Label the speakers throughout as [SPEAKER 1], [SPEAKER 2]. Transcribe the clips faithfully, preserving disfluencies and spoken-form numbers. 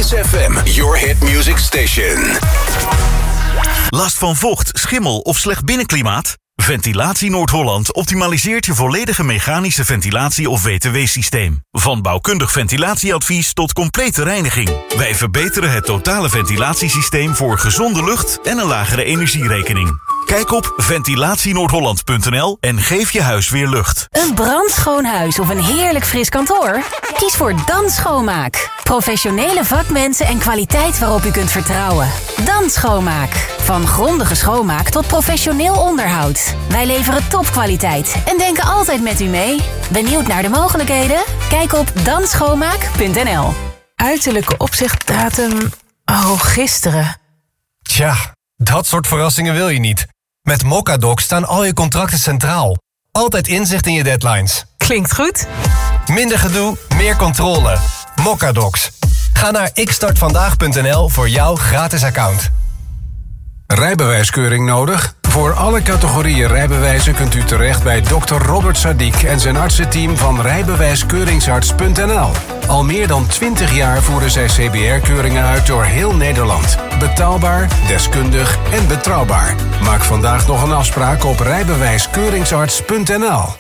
[SPEAKER 1] Kiss F M, your hit music station.
[SPEAKER 2] Last van vocht, schimmel of slecht binnenklimaat? Ventilatie Noord-Holland optimaliseert je volledige mechanische ventilatie- of W T W-systeem. Van bouwkundig ventilatieadvies tot complete reiniging. Wij verbeteren het totale ventilatiesysteem voor gezonde lucht en een lagere energierekening. Kijk op ventilatie noord holland punt n l en geef je huis weer lucht.
[SPEAKER 3] Een brandschoon huis of een heerlijk fris kantoor? Kies voor Dan Schoonmaak. Professionele vakmensen en kwaliteit waarop u kunt vertrouwen. Dan Schoonmaak. Van grondige schoonmaak tot professioneel onderhoud. Wij leveren topkwaliteit en denken altijd met u mee. Benieuwd naar de mogelijkheden? Kijk op dan schoonmaak punt n l.
[SPEAKER 4] Uiterlijke opzichtdatum... Oh, gisteren.
[SPEAKER 5] Tja, dat soort verrassingen wil je niet. Met Mocadoc staan al je contracten centraal. Altijd inzicht in je deadlines.
[SPEAKER 4] Klinkt goed.
[SPEAKER 5] Minder gedoe, meer controle. Mocadocs. Ga naar ik start vandaag punt n l voor jouw gratis account.
[SPEAKER 6] Rijbewijskeuring nodig? Voor alle categorieën rijbewijzen kunt u terecht bij dokter Robert Sadiq en zijn artsenteam van rijbewijskeuringsarts punt n l. Al meer dan twintig jaar voeren zij C B R-keuringen uit door heel Nederland. Betaalbaar, deskundig en betrouwbaar. Maak vandaag nog een afspraak op rijbewijskeuringsarts punt n l.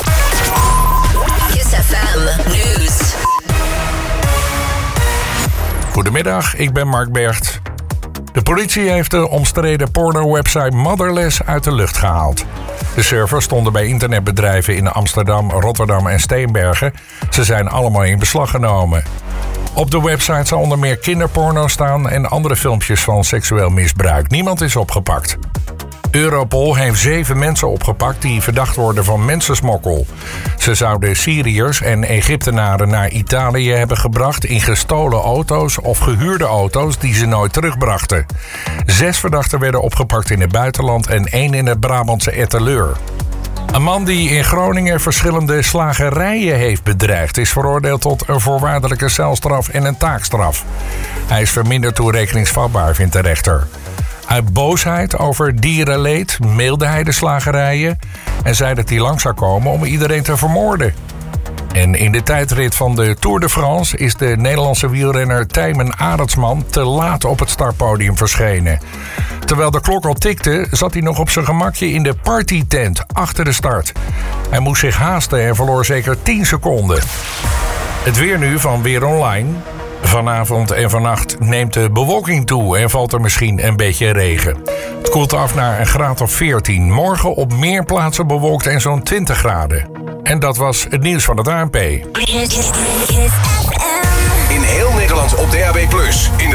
[SPEAKER 7] Kiss F M News.
[SPEAKER 8] Goedemiddag, ik ben Mark Bergt. De politie heeft de omstreden porno-website Motherless uit de lucht gehaald. De servers stonden bij internetbedrijven in Amsterdam, Rotterdam en Steenbergen. Ze zijn allemaal in beslag genomen. Op de website zal onder meer kinderporno staan en andere filmpjes van seksueel misbruik. Niemand is opgepakt. Europol heeft zeven mensen opgepakt die verdacht worden van mensensmokkel. Ze zouden Syriërs en Egyptenaren naar Italië hebben gebracht in gestolen auto's of gehuurde auto's die ze nooit terugbrachten. Zes verdachten werden opgepakt in het buitenland en één in het Brabantse Etteleur. Een man die in Groningen verschillende slagerijen heeft bedreigd is veroordeeld tot een voorwaardelijke celstraf en een taakstraf. Hij is verminderd toerekeningsvatbaar, vindt de rechter. Uit boosheid over dierenleed mailde hij de slagerijen en zei dat hij langs zou komen om iedereen te vermoorden. En in de tijdrit van de Tour de France is de Nederlandse wielrenner Tijmen Arendsman te laat op het startpodium verschenen. Terwijl de klok al tikte, zat hij nog op zijn gemakje in de partytent achter de start. Hij moest zich haasten en verloor zeker tien seconden. Het weer nu van Weer Online. Vanavond en vannacht neemt de bewolking toe en valt er misschien een beetje regen. Het koelt af naar een graad of veertien. Morgen op meer plaatsen bewolkt en zo'n twintig graden. En dat was het nieuws van het A N P.